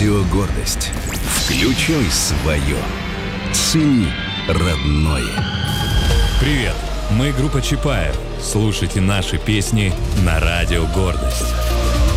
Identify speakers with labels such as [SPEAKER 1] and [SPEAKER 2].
[SPEAKER 1] Радио «Гордость». Включай свое. Цени родное.
[SPEAKER 2] Привет, мы группа Чапаев. Слушайте наши песни на Радио «Гордость».